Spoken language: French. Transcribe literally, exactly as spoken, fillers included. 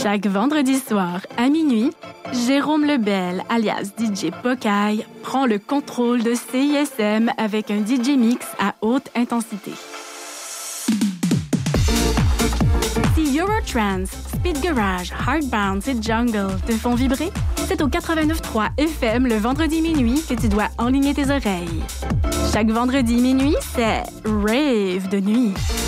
Chaque vendredi soir à minuit, Jérôme Lebel, alias D J Pocaille, prend le contrôle de C I S M avec un D J mix à haute intensité. Si Eurotrance, Speed Garage, Hard Bounce et Jungle te font vibrer, c'est au quatre-vingt-neuf point trois F M le vendredi minuit que tu dois enligner tes oreilles. Chaque vendredi minuit, c'est Rave de nuit.